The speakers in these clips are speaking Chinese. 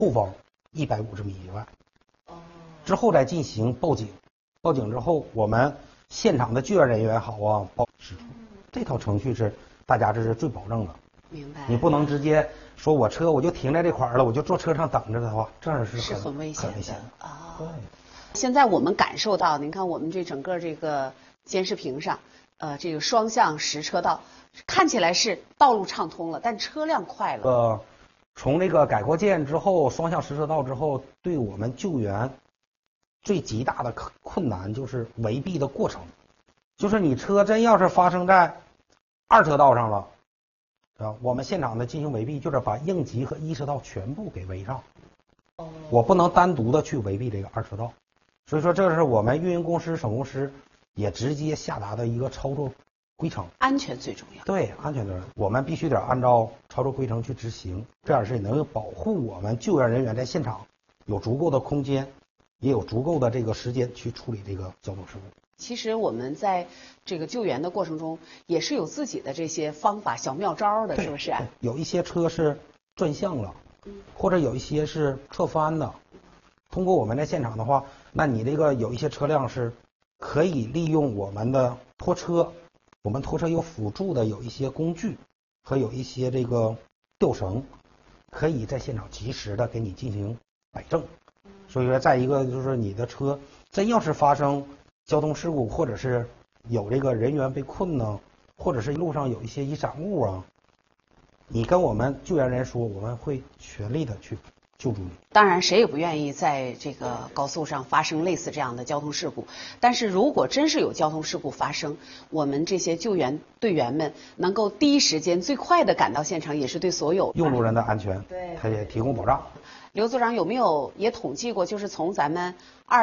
后方150米以外。之后再进行报警，报警之后，我们现场的救援人员好啊，报失处。这套程序是大家这是最保证的。 明白。 你不能直接说我车我就停在这块儿了，我就坐车上等着的话，这样是很危险的啊。对。 现在我们感受到，您看我们这整个这个监视屏上，这个双向实车道看起来是道路畅通了，但车辆快了。 从这个改国建之后，双向实车道之后，对我们救援最极大的困难就是围蔽的过程，就是你车真要是发生在2车道上了，啊，我们现场的进行围蔽，就是把应急和1车道全部给围上。我不能单独的去围蔽这个2车道，所以说这是我们运营公司、省公司也直接下达的一个操作规程。 安全最重要。 对，安全的，我们必须得按照操作规程去执行，这样是能保护我们救援人员在现场有足够的空间，也有足够的这个时间去处理这个交通事故。 其实我们在这个救援的过程中，也是有自己的这些方法、小妙招的，是不是？ 有一些车是转向了，或者有一些是侧翻的。通过我们在现场的话，那你这个有一些车辆是可以利用我们的拖车，我们拖车有辅助的有一些工具和有一些这个吊绳，可以在现场及时的给你进行摆正。所以说，再一个就是你的车真要是发生交通事故，或者是有这个人员被困呢，或者是路上有一些遗产物啊，你跟我们救援人说，我们会全力的去救助你。 当然，谁也不愿意在这个高速上发生类似这样的交通事故。但是如果真是有交通事故发生，我们这些救援队员们能够第一时间、最快的赶到现场，也是对所有用路人的安全， 对， 它也提供保障。 刘组长有没有也统计过，就是从咱们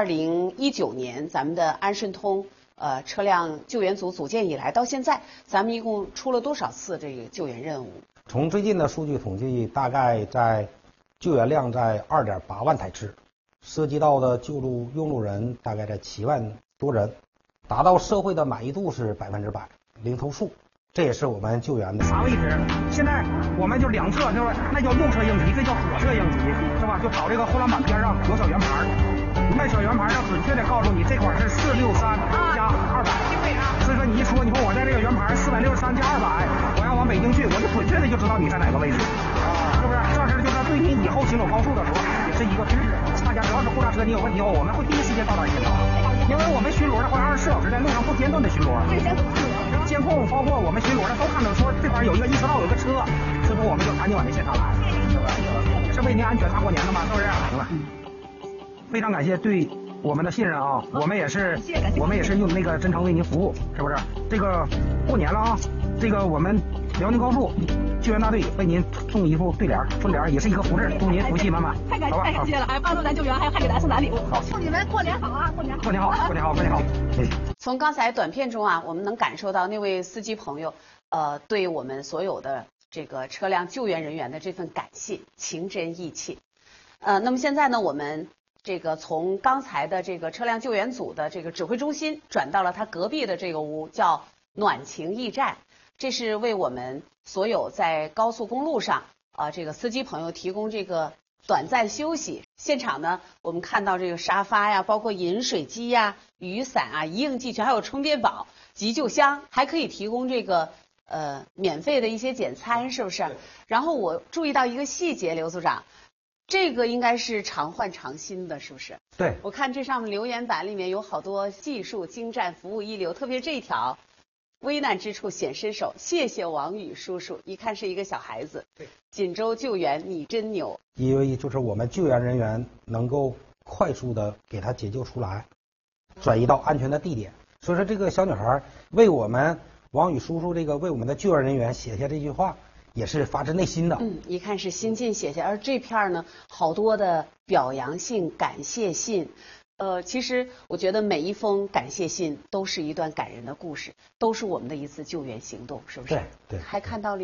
2019年咱们的安顺通车辆救援组组建以来到现在，咱们一共出了多少次这个救援任务？ 从最近的数据统计，大概在救援量在2.8万台次，涉及到的救助用路人大概在7万多人，达到社会的满意度是100%，零投诉。这也是我们救援的啥位置？现在我们就2侧，就是那叫右侧应急，这叫左侧应急，是吧？就找这个后栏板边上有小圆盘，那小圆盘上准确的告诉你这块是463加200。所以说你一说，你说我在这个圆盘463加200，我要往北京去，我就准确的就知道你在哪个位置，是不是？这是就是对你以后行走高速的时候也是一个支持。大家只要是后辆车你有问题后，我们会第一时间到达现场，因为我们巡逻的话24小时在路上不间断的巡逻。监控包括我们巡逻的都看到说这块有一个1车道有一个车，所以说我们就赶紧往这现场来，是不是？是为您安全大过年的嘛，是不是？行了，非常感谢对我们的信任啊，我们也是用那个真诚为您服务，是不是？这个过年了啊，这个我们辽宁高速救援大队为您送一副对联春联，也是一个福字，祝您福气满满。 太感谢了，还帮助咱救援，还给咱送点礼物。 好， 祝你们过年好啊，过年好， 过年好，过年好，过年好。 从刚才短片中啊，我们能感受到那位司机朋友，对我们所有的这个车辆救援人员的这份感谢，情真意切。那么现在呢，我们这个从刚才的这个车辆救援组的这个指挥中心转到了他隔壁的这个屋，叫暖情驿站，这是为我们所有在高速公路上这个司机朋友提供这个短暂休息。现场呢，我们看到这个沙发呀，包括饮水机呀、雨伞啊，一应俱全，还有充电宝、急救箱，还可以提供这个免费的一些简餐，是不是？然后我注意到一个细节，刘组长，这个应该是常换常新的，是不是？ 对， 我看这上面留言板里面有好多技术精湛、服务一流，特别这一条。危难之处显身手，谢谢王宇叔叔。一看是一个小孩子。 对， 锦州救援你真牛。 因为就是我们救援人员能够快速的给他解救出来，转移到安全的地点。所以说这个小女孩为我们王宇叔叔为我们的救援人员写下这句话，也是发自内心的。 一看是心进写下，而这片呢，好多的表扬信、感谢信。其实我觉得每一封感谢信都是一段感人的故事，都是我们的一次救援行动，是不是？ 对， 还看到了。